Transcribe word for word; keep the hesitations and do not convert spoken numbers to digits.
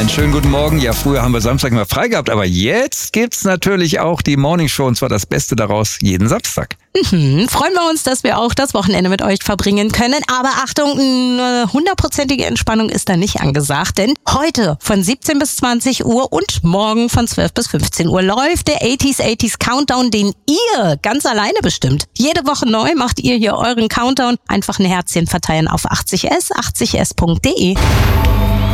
Einen schönen guten Morgen. Ja, früher haben wir Samstag mal frei gehabt, aber jetzt gibt's natürlich auch die Morning Show und zwar das Beste daraus jeden Samstag. Mhm, freuen wir uns, dass wir auch das Wochenende mit euch verbringen können. Aber Achtung, eine hundertprozentige Entspannung ist da nicht angesagt, denn heute von siebzehn bis zwanzig Uhr und morgen von zwölf bis fünfzehn Uhr läuft der achtziger achtziger Countdown, den ihr ganz alleine bestimmt. Jede Woche neu macht ihr hier euren Countdown. Einfach ein Herzchen verteilen auf achtzig S, achtzig S punkt de.